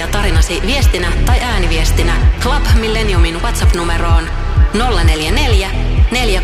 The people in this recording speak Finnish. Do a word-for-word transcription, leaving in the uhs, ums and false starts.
ja tarinasi viestinä tai ääniviestinä Club Millenniumin WhatsApp-numeroon nolla neljä neljä, neljä